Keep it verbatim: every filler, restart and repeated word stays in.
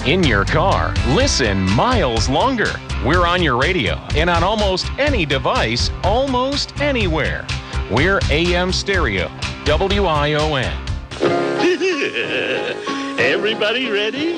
in your car. Listen miles longer. We're on your radio and on almost any device, almost anywhere. We're A M Stereo, W I O N. Everybody ready?